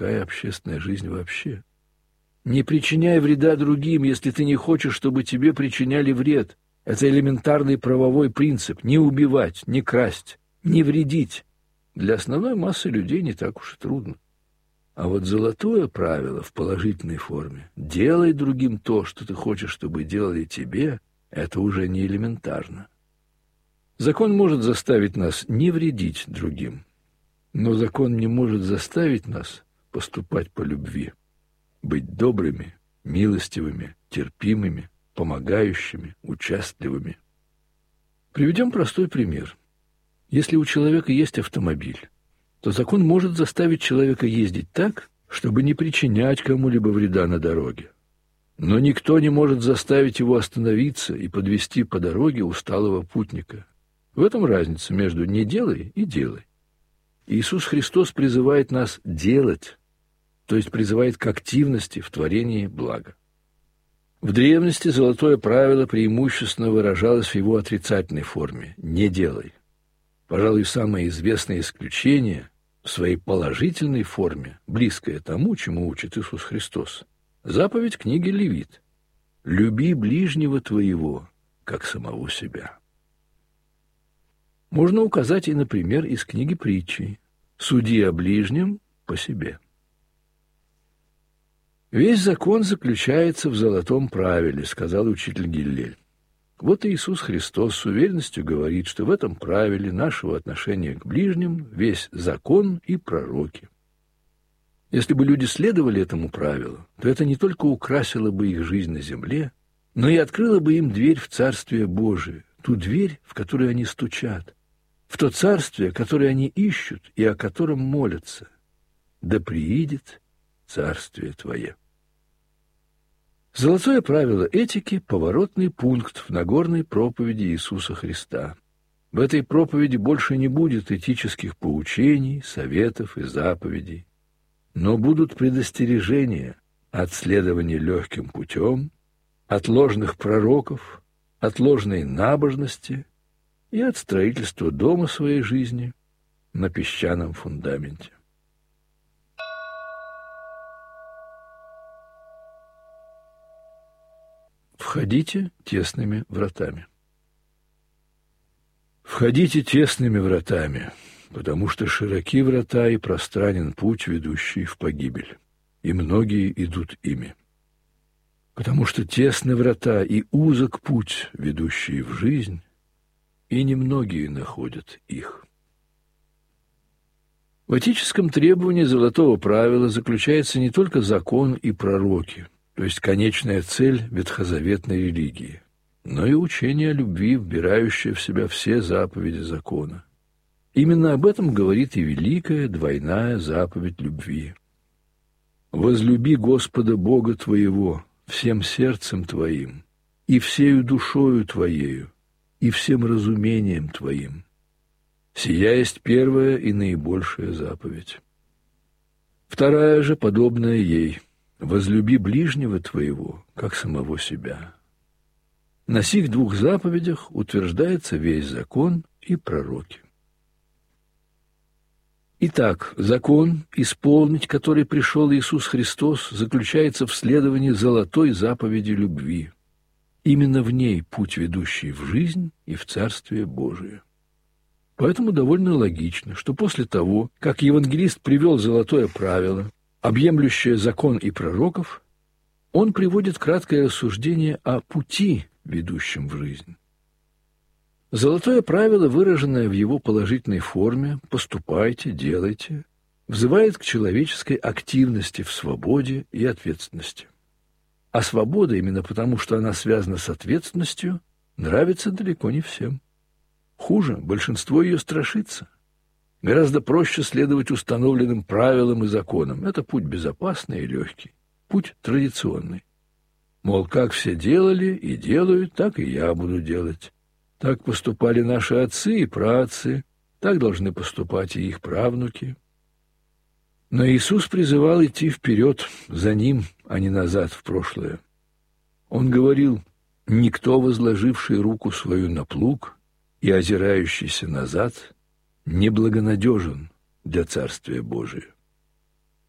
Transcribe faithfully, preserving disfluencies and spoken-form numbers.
такая общественная жизнь вообще. Не причиняй вреда другим, если ты не хочешь, чтобы тебе причиняли вред. Это элементарный правовой принцип. Не убивать, не красть, не вредить. Для основной массы людей не так уж и трудно. А вот золотое правило в положительной форме – делай другим то, что ты хочешь, чтобы делали тебе – это уже не элементарно. Закон может заставить нас не вредить другим, но закон не может заставить нас поступать по любви, быть добрыми, милостивыми, терпимыми, помогающими, участливыми. Приведем простой пример. Если у человека есть автомобиль, то закон может заставить человека ездить так, чтобы не причинять кому-либо вреда на дороге. Но никто не может заставить его остановиться и подвести по дороге усталого путника. В этом разница между «не делай» и «делай». Иисус Христос призывает нас делать, то есть призывает к активности в творении блага. В древности золотое правило преимущественно выражалось в его отрицательной форме «не делай». Пожалуй, самое известное исключение в своей положительной форме, близкое тому, чему учит Иисус Христос, заповедь книги Левит «Люби ближнего твоего, как самого себя». Можно указать и на пример из книги Притчи «Суди о ближнем по себе». «Весь закон заключается в золотом правиле», — сказал учитель Гиллель. Вот и Иисус Христос с уверенностью говорит, что в этом правиле нашего отношения к ближним весь закон и пророки. Если бы люди следовали этому правилу, то это не только украсило бы их жизнь на земле, но и открыло бы им дверь в Царствие Божие, ту дверь, в которую они стучат, в то Царствие, которое они ищут и о котором молятся. Да приидет Царствие Твое. Золотое правило этики – поворотный пункт в Нагорной проповеди Иисуса Христа. В этой проповеди больше не будет этических поучений, советов и заповедей, но будут предостережения от следования легким путем, от ложных пророков, от ложной набожности и от строительства дома своей жизни на песчаном фундаменте. Входите тесными вратами. Входите тесными вратами, потому что широки врата и пространен путь, ведущий в погибель, и многие идут ими. Потому что тесны врата и узок путь, ведущий в жизнь, и немногие находят их. В этическом требовании золотого правила заключается не только закон и пророки, то есть конечная цель ветхозаветной религии, но и учение о любви, вбирающее в себя все заповеди закона. Именно об этом говорит и великая двойная заповедь любви. «Возлюби Господа Бога твоего всем сердцем твоим, и всею душою твоею, и всем разумением твоим. Сия есть первая и наибольшая заповедь. Вторая же, подобная ей, возлюби ближнего твоего, как самого себя». На сих двух заповедях утверждается весь закон и пророки. Итак, закон, исполнить который пришел Иисус Христос, заключается в следовании золотой заповеди любви. Именно в ней путь, ведущий в жизнь и в Царствие Божие. Поэтому довольно логично, что после того, как евангелист привел золотое правило, объемлющее закон и пророков, он приводит краткое рассуждение о пути, ведущем в жизнь. Золотое правило, выраженное в его положительной форме «поступайте, делайте», взывает к человеческой активности в свободе и ответственности. А свобода, именно потому, что она связана с ответственностью, нравится далеко не всем. Хуже, большинство ее страшится. Гораздо проще следовать установленным правилам и законам. Это путь безопасный и легкий, путь традиционный. Мол, как все делали и делают, так и я буду делать. Так поступали наши отцы и праотцы, так должны поступать и их правнуки. Но Иисус призывал идти вперед, за Ним, а не назад в прошлое. Он говорил: «Никто, возложивший руку свою на плуг и озирающийся назад, неблагонадежен для Царствия Божия».